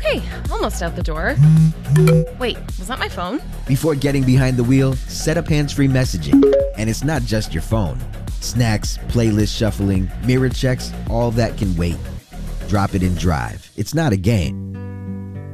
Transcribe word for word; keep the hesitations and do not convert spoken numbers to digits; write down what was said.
Hey, almost out the door. Wait, was that my phone? Before getting behind the wheel, set up hands-free messaging. And it's not just your phone. Snacks, playlist shuffling, mirror checks, all that can wait. Drop it in Drive. It's not a game.